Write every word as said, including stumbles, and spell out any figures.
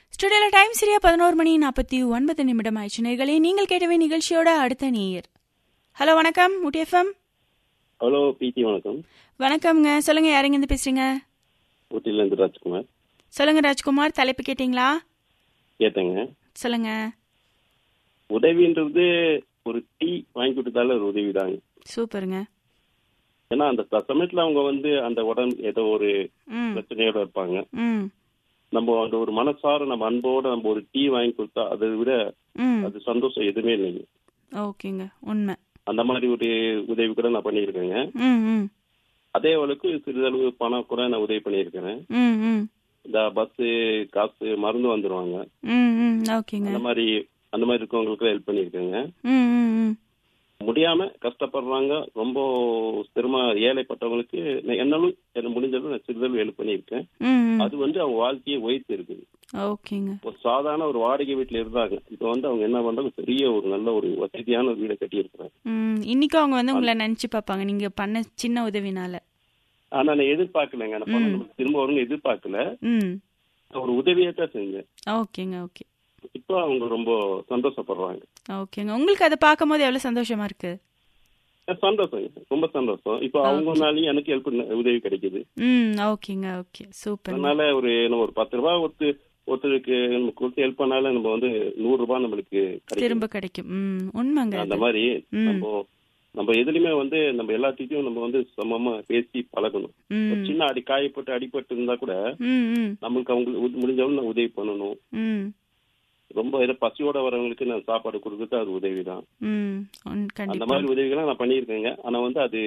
ஸ்டுடியோல time சரியா பதினோரு மணி நாற்பத்தி ஒன்பது நிமிடம் ஆயிடுச்சு. நேயர்களே, நீங்கள் கேட்டவே நிகழ்ச்சியோட அடுத்த நேயர். ஹலோ, வணக்கம் ஊட்டி எஃப்எம். ஹலோ பிடி, வணக்கம். வணக்கம்ங்க, சொல்லுங்க, யாருங்க இருந்து பேசுறீங்க? ஊட்டில இருந்து ராஜ்குமார். சொல்லுங்க ராஜ்குமார், தலைப்பு கேட்டீங்களா? கேட்டேங்க. சொல்லுங்க. உதவின்றது ஒரு டீ வாங்கி கொடுத்தால ஒரு உதவி தாங்க. சூப்பருங்க. ஏன்னா அந்த சமயத்துல அவங்க வந்து அந்த உடம்பு ஏதோ ஒரு பிரச்சனையோட இருப்பாங்க. ம் நம்ம அந்த ஒரு மனசார நம்ம அன்போட நம்ம ஒரு டீ வாங்கி கொடுத்தா அதை விட அது சந்தோஷம் எதுவுமே இல்லைங்க. ஓகேங்க, உண்மை. அந்த மாதிரி ஒரு உதவி கூட நான் பண்ணியிருக்கேங்க. அதே அளவுக்கு சிறிதளவு பணம் கூட நான் உதவி பண்ணியிருக்கிறேன். இந்த பஸ் காசு மருந்து வந்துருவாங்க, அந்த மாதிரி அந்த மாதிரி இருக்கவங்களுக்கு ஹெல்ப் பண்ணியிருக்கேங்க. முடியாம கஷ்டப்படுறாங்க, ரொம்ப சிரம ஏழைப்பட்டவங்களுக்கு என்னாலும் என்ன முடிஞ்சது நான் சிறிதளவு ஹெல்ப் பண்ணியிருக்கேன். அது வந்து அவங்க வாழ்க்கையை உயர்த்தி இருக்குது. ஒரு சாதாரண ஒரு வாடகை வீட்டுல இருந்தாங்க, இப்ப வந்து அவங்க என்ன பண்றாங்க, பெரிய ஒரு நல்ல ஒரு வசதியான ஒரு வீடை கட்டி இருக்கிறாங்க. இன்னைக்கு அவங்க வந்து உங்களை நினைச்சு பாப்பாங்க நீங்க பண்ண சின்ன உதவினால. ஆனா நான் எதிர்பார்க்கலங்க, அந்த பணம் திரும்ப வரும்னு எதிர்பார்க்கல, ஒரு உதவியை தான் செஞ்சேன். ஓகேங்க, ஓகே. இப்போ அவங்க ரொம்ப சந்தோஷப்படுறாங்க. ஓகேங்க, உங்களுக்கு அதை பார்க்கும் போது எவ்வளவு சந்தோஷமா இருக்கு? சந்தோஷம், ரொம்ப சந்தோஷம். இப்போ அவங்கனாலையும் எனக்கு ஹெல்ப் உதவி கிடைக்குது. ம் ஓகேங்க, ஓகே, சூப்பர். அதனால ஒரு நம்ம ஒரு பத்து ரூபாய் ஒருத்து ஒருத்தருக்கு நம்ம கொடுத்து ஹெல்ப் பண்ணாலும் நம்ம வந்து நூறு ரூபாய் நம்மளுக்கு திரும்ப கிடைக்கும். உண்மைங்க. அந்த மாதிரி நம்ம நம்ம எதுலையுமே வந்து நம்ம எல்லாத்தையும் நம்ம வந்து சமமா பேசி பழகணும். சின்ன அடி காயப்பட்டு அடிபட்டு இருந்தா கூட நம்மளுக்கு அவங்களுக்கு முடிஞ்சவங்க உதவி பண்ணணும். ரொம்ப ஏதோ பசியோட வரவங்களுக்கு நான் சாப்பாடு கொடுக்குறது அது உதவி தான். அந்த மாதிரி உதவிகளை நான் பண்ணியிருக்கேங்க. ஆனா வந்து அது